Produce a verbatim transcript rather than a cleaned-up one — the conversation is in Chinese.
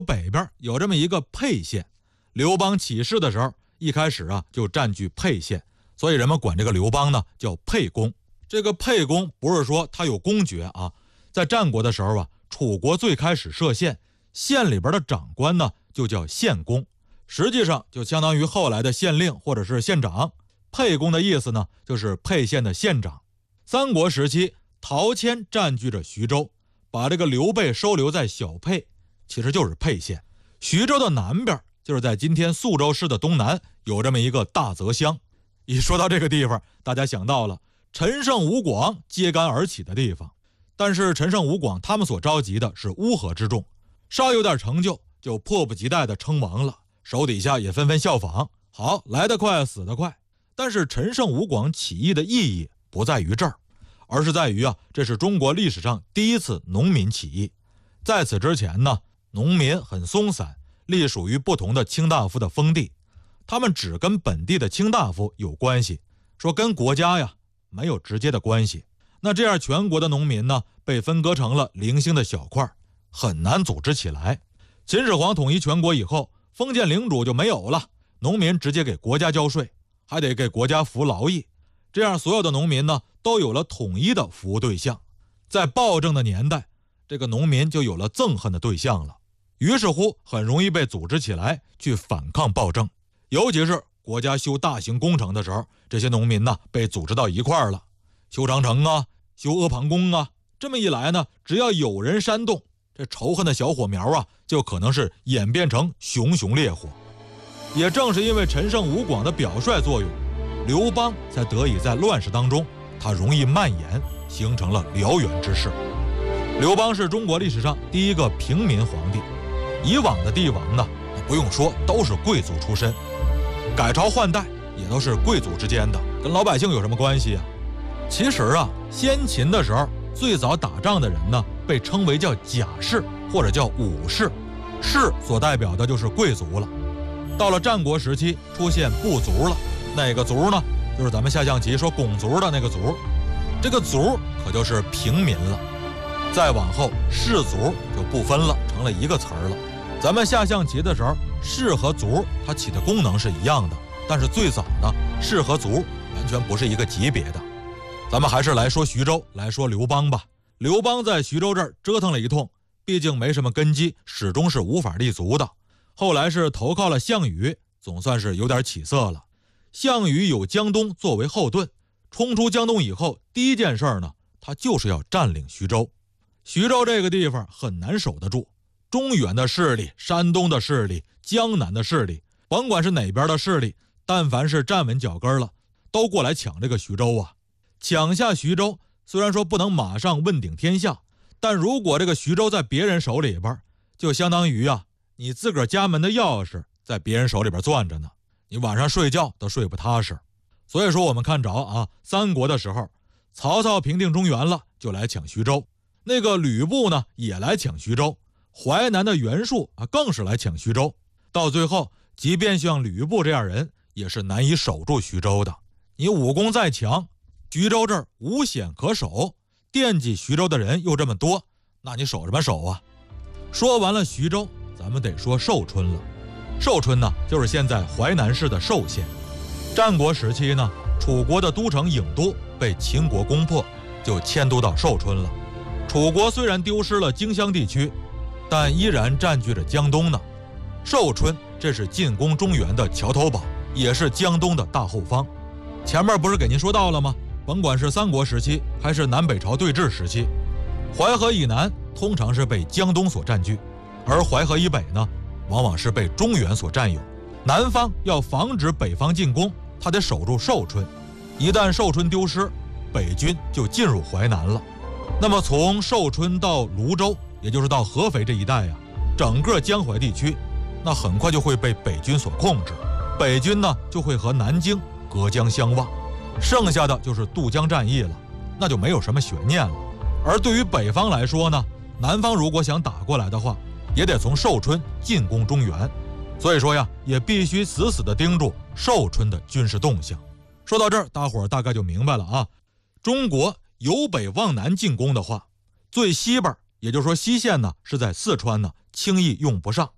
北边有这么一个沛县，刘邦起事的时候，一开始啊就占据沛县，所以人们管这个刘邦呢叫沛公。这个沛公不是说他有公爵啊，在战国的时候啊，楚国最开始设县，县里边的长官呢就叫县公，实际上就相当于后来的县令或者是县长。沛公的意思呢就是沛县的县长。三国时期，陶谦占据着徐州，把这个刘备收留在小沛，其实就是沛县。徐州的南边就是在今天宿州市的东南，有这么一个大泽乡。一说到这个地方，大家想到了陈胜吴广揭竿而起的地方。但是陈胜吴广他们所着急的是乌合之众，稍有点成就就迫不及待地称王了，手底下也纷纷效仿。好，来得快死得快。但是陈胜吴广起义的意义不在于这儿，而是在于啊，这是中国历史上第一次农民起义。在此之前呢，农民很松散，隶属于不同的卿大夫的封地，他们只跟本地的卿大夫有关系，说跟国家呀没有直接的关系。那这样全国的农民呢，被分割成了零星的小块，很难组织起来。秦始皇统一全国以后，封建领主就没有了，农民直接给国家交税，还得给国家服劳役，这样所有的农民呢都有了统一的服务对象。在暴政的年代，这个农民就有了憎恨的对象了，于是乎很容易被组织起来去反抗暴政。尤其是国家修大型工程的时候，这些农民呢被组织到一块儿了，修长城啊，修阿房宫啊，这么一来呢，只要有人煽动，这仇恨的小火苗啊就可能是演变成熊熊烈火。也正是因为陈胜吴广的表率作用，刘邦才得以在乱世当中，他容易蔓延，形成了燎原之势。刘邦是中国历史上第一个平民皇帝，以往的帝王呢，不用说都是贵族出身，改朝换代也都是贵族之间的，跟老百姓有什么关系啊？其实啊，先秦的时候，最早打仗的人呢，被称为叫甲士或者叫武士，士所代表的就是贵族了。到了战国时期，出现部族了，哪个族呢？就是咱们下象棋说拱族的那个族，这个族可就是平民了。再往后，士族就不分了，成了一个词儿了。咱们下象棋的时候，士和族它起的功能是一样的，但是最早呢，士和族完全不是一个级别的。咱们还是来说徐州，来说刘邦吧。刘邦在徐州这儿折腾了一通，毕竟没什么根基，始终是无法立足的。后来是投靠了项羽，总算是有点起色了。项羽有江东作为后盾，冲出江东以后，第一件事呢，他就是要占领徐州。徐州这个地方很难守得住，中原的势力、山东的势力、江南的势力，甭管是哪边的势力，但凡是站稳脚跟了，都过来抢这个徐州啊。抢下徐州，虽然说不能马上问鼎天下，但如果这个徐州在别人手里边，就相当于啊，你自个儿家门的钥匙在别人手里边攥着呢，你晚上睡觉都睡不踏实。所以说我们看着啊，三国的时候，曹操平定中原了，就来抢徐州，那个吕布呢也来抢徐州，淮南的袁术啊更是来抢徐州。到最后，即便像吕布这样人，也是难以守住徐州的。你武功再强，徐州这儿无险可守，惦记徐州的人又这么多，那你守什么守啊？说完了徐州，咱们得说寿春了。寿春呢，就是现在淮南市的寿县。战国时期呢，楚国的都城郢都被秦国攻破，就迁都到寿春了。楚国虽然丢失了荆襄地区，但依然占据着江东呢。寿春这是进攻中原的桥头堡，也是江东的大后方。前面不是给您说到了吗？甭管是三国时期还是南北朝对峙时期，淮河以南通常是被江东所占据，而淮河以北呢，往往是被中原所占有。南方要防止北方进攻，他得守住寿春，一旦寿春丢失，北军就进入淮南了。那么从寿春到泸州，也就是到合肥这一带呀、啊，整个江淮地区，那很快就会被北军所控制，北军呢就会和南京隔江相望，剩下的就是渡江战役了，那就没有什么悬念了。而对于北方来说呢，南方如果想打过来的话，也得从寿春进攻中原，所以说呀，也必须死死地盯住寿春的军事动向。说到这儿，大伙儿大概就明白了啊。中国由北往南进攻的话，最西边，也就是说西线呢是在四川呢，轻易用不上。